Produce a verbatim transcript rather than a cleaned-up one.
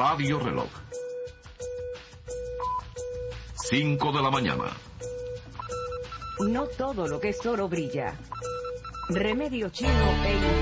Radio Reloj. Cinco de la mañana. No todo lo que es oro brilla. Remedio chino e